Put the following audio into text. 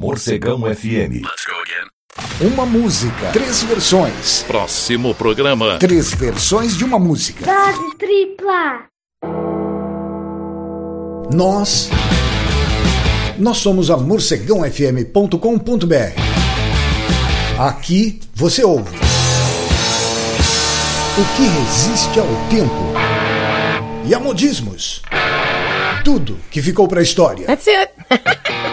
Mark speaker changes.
Speaker 1: Morcegão FM.
Speaker 2: Let's go again.
Speaker 3: Uma música, 3 versões.
Speaker 2: Próximo programa.
Speaker 3: 3 versões de uma música.
Speaker 4: Dose tripla.
Speaker 3: Nós somos a morcegãofm.com.br. Aqui você ouve o que resiste ao tempo e a modismos. Tudo que ficou pra história.
Speaker 5: That's it.